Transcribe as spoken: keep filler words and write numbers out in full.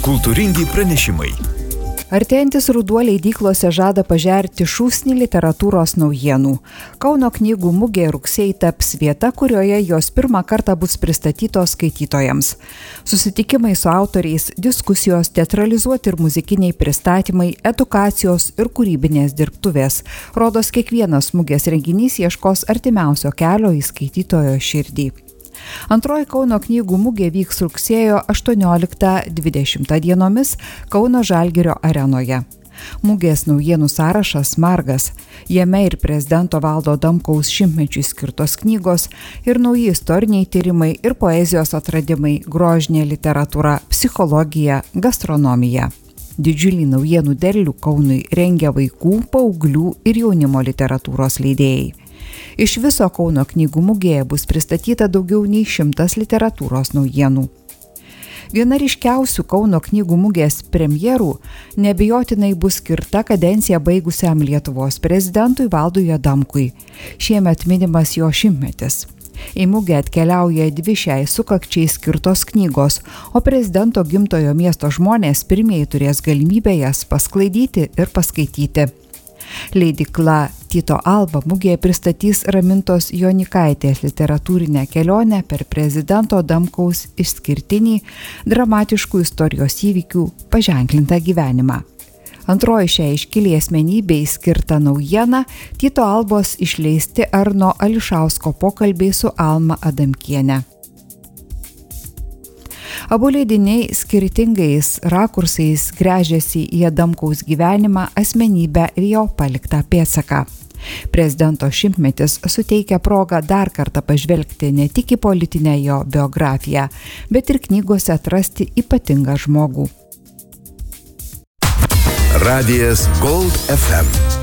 Kultūringi pranešimai. Artėjantis ruduo leidyklose žada pažerti šūsnį literatūros naujienų. Kauno knygų mugė rugsėjį taps vieta, kurioje jos pirmą kartą bus pristatytos skaitytojams. Susitikimai su autoriais, diskusijos, teatralizuoti ir muzikiniai pristatymai, edukacijos ir kūrybinės dirbtuvės. Rodos kiekvienas mugės renginys ieškos artimiausio kelio į skaitytojo širdį. Antroji Kauno knygų mugė vyks rugsėjo aštuonioliktą dvidešimtą dienomis Kauno Žalgirio arenoje. Mugės naujienų sąrašas margas. Jame ir prezidento Valdo Adamkaus šimtmečiui skirtos knygos, ir nauji istoriniai tyrimai, ir poezijos atradimai, grožinė literatūra, psichologija, gastronomija. Didžiulį naujienų derlių Kaunui rengia vaikų, paauglių ir jaunimo literatūros leidėjai. Iš viso Kauno knygų mugėje bus pristatyta daugiau nei šimtas literatūros naujienų. Viena ryškiausių Kauno knygų mugės premjerų neabejotinai bus skirta kadenciją baigusiam Lietuvos prezidentui Valdui Adamkui. Šiemet minimas jo šimtmetis. Į mugę atkeliauja dvi šiai sukakčiai skirtos knygos, o prezidento gimtojo miesto žmonės pirmieji turės galimybę jas pasklaidyti ir paskaityti. Leidykla Tyto Alba mugėje pristatys Ramintos Jonikaitės literatūrinę kelionę per prezidento Adamkaus išskirtinį dramatiškų istorijos įvykių paženklintą gyvenimą. Antroji šiai iškiliai asmenybei skirta naujiena – Tyto Albos išleisti Arno Ališausko pokalbiai su Alma Adamkiene. Abu leidiniai skirtingais rakursais gręžiasi į Adamkaus gyvenimą, asmenybę ir jo paliktą pėdsaką. Prezidento šimtmetis suteikia progą dar kartą pažvelgti ne tik į politinę jo biografiją, bet ir knygose atrasti ypatingą žmogų. Radijas Gold F M.